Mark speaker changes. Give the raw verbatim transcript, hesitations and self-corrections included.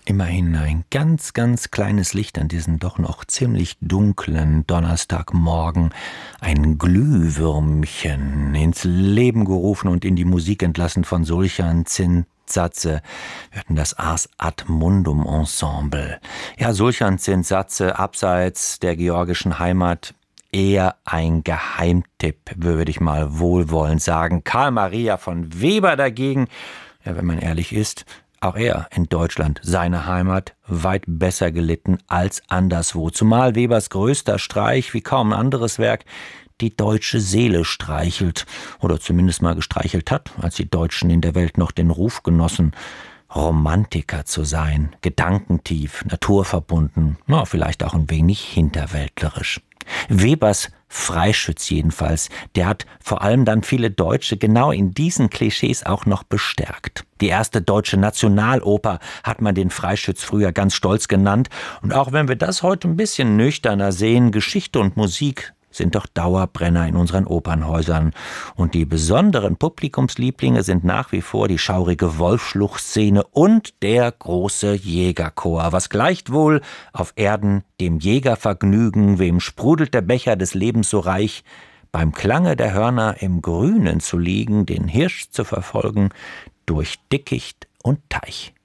Speaker 1: Immerhin ein ganz, ganz kleines Licht an diesem doch noch ziemlich dunklen Donnerstagmorgen. Ein Glühwürmchen ins Leben gerufen und in die Musik entlassen von Sulchan Zinsatze. Wir hatten das Ars ad Mundum Ensemble. Ja, Sulchan Zinsatze, abseits der georgischen Heimat, eher ein Geheimtipp, würde ich mal wohlwollend sagen. Karl Maria von Weber dagegen, ja, wenn man ehrlich ist, auch er in Deutschland, seine Heimat, weit besser gelitten als anderswo. Zumal Webers größter Streich, wie kaum ein anderes Werk, die deutsche Seele streichelt. Oder zumindest mal gestreichelt hat, als die Deutschen in der Welt noch den Ruf genossen, Romantiker zu sein. Gedankentief, naturverbunden, na, vielleicht auch ein wenig hinterwäldlerisch. Webers Freischütz jedenfalls, der hat vor allem dann viele Deutsche genau in diesen Klischees auch noch bestärkt. Die erste deutsche Nationaloper hat man den Freischütz früher ganz stolz genannt. Und auch wenn wir das heute ein bisschen nüchterner sehen, Geschichte und Musik sind doch Dauerbrenner in unseren Opernhäusern. Und die besonderen Publikumslieblinge sind nach wie vor die schaurige Wolfschluchszene und der große Jägerchor. Was gleicht wohl auf Erden dem Jägervergnügen, wem sprudelt der Becher des Lebens so reich, beim Klange der Hörner im Grünen zu liegen, den Hirsch zu verfolgen, durch Dickicht und Teich.